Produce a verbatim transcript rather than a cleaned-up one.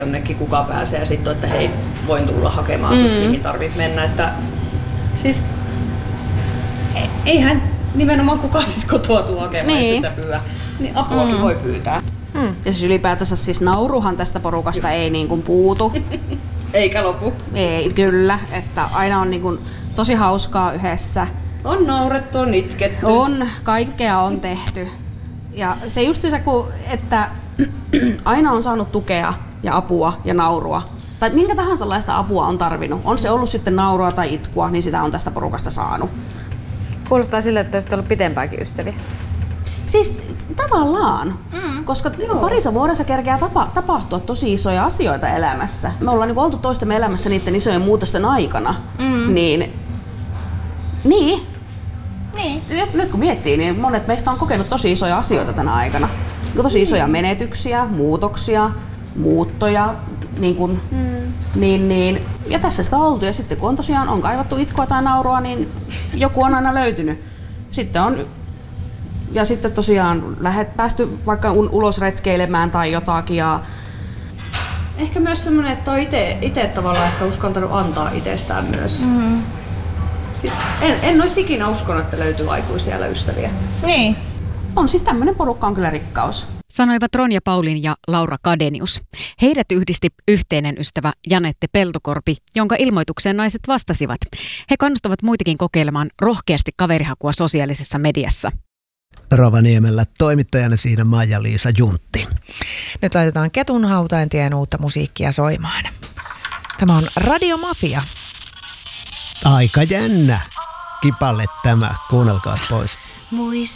jonnekin kuka pääsee ja sitten että hei, voin tulla hakemaan sut, mm. mihin tarvit mennä. Että, siis eihän nimenomaan kukaan siis kotoa tuu hakemaan, niin. Jos et sä pyydä. Niin apuakin mm. voi pyytää. Mm. Ja siis ylipäätänsä siis nauruhan tästä porukasta kyllä. Ei niin kuin puutu. Eikä lopu. Ei, kyllä. Että aina on niin kuin tosi hauskaa yhdessä. On naurettu, on itketty. On, kaikkea on tehty. Ja se just se, että aina on saanut tukea ja apua ja naurua. Tai minkä tahansa laista apua on tarvinnut. On se ollut sitten naurua tai itkua, niin sitä on tästä porukasta saanut. Kuulostaa siltä, että olisit ollut pitempääkin ystäviä. Siis tavallaan, mm. koska Joo. parissa vuodessa kerkeää tapa, tapahtua tosi isoja asioita elämässä. Me ollaan niin oltu toistemme elämässä niiden isojen muutosten aikana. Mm. Niin, niin. niin. Nyt, nyt kun miettii, niin monet meistä on kokenut tosi isoja asioita tänä aikana. Tosi isoja mm. menetyksiä, muutoksia, muuttoja. Niin kun, mm. niin, niin. Ja tässä sitä on oltu. Ja sitten kun on tosiaan on kaivattu itkua tai naurua, niin joku on aina löytynyt. Sitten on... Ja sitten tosiaan lähet päästy vaikka ulos retkeilemään tai jotakin. Ja... Ehkä myös semmoinen, että on ite, ite tavallaan ehkä uskaltanut antaa itsestään myös. Mm-hmm. Siis en, en olisi ikinä uskonut, että löytyy aikuisia ystäviä. Niin. On siis tämmöinen porukka on kyllä rikkaus. Sanoivat Ronja Paulin ja Laura Kadenius. Heidät yhdisti yhteinen ystävä Janette Peltokorpi, jonka ilmoitukseen naiset vastasivat. He kannustavat muitakin kokeilemaan rohkeasti kaverihakua sosiaalisessa mediassa. Rovaniemellä toimittajana siinä Maija-Liisa Juntti. Nyt laitetaan Ketun hautaintien uutta musiikkia soimaan. Tämä on Radio Mafia. Aika jännä kipalle tämä, kuunnelkaa pois.